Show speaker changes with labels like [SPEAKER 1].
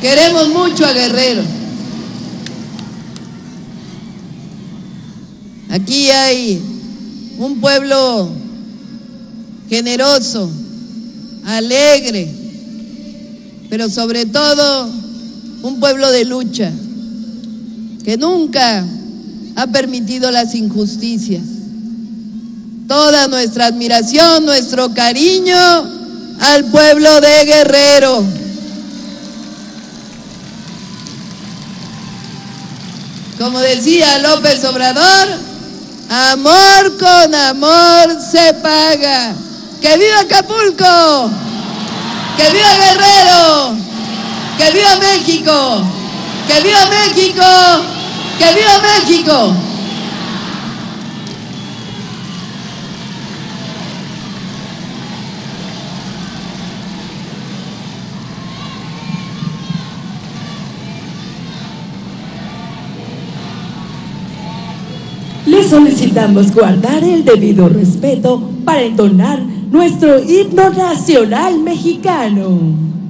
[SPEAKER 1] Queremos mucho a Guerrero. Aquí hay un pueblo generoso, alegre, pero sobre todo un pueblo de lucha, que nunca ha permitido las injusticias. Toda nuestra admiración, nuestro cariño al pueblo de Guerrero. Como decía López Obrador, amor con amor se paga. ¡Que viva Acapulco! ¡Que viva Guerrero! ¡Que viva México! ¡Que viva México! ¡Que viva México!
[SPEAKER 2] Le solicitamos guardar el debido respeto para entonar nuestro himno nacional mexicano.